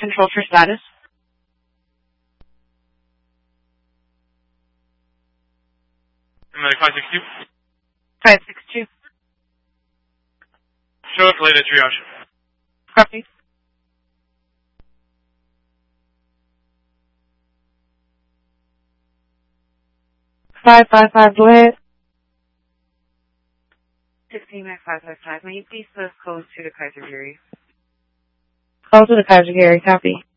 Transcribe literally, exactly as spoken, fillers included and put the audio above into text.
control for status. Medic five six two. five six two. Show up late at triage. Copy. five five five, go ahead. sixteen Mac five five five, may you please post code to the Kaiser Gary? Call to the Kaiser Gary, copy.